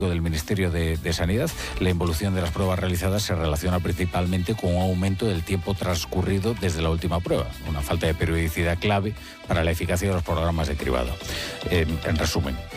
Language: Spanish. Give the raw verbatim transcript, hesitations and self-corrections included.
del Ministerio de, de Sanidad, la involución de las pruebas realizadas se relaciona principalmente con un aumento del tiempo transcurrido desde la última prueba, una falta de periodicidad clave para la eficacia de los programas de cribado. Eh, en resumen,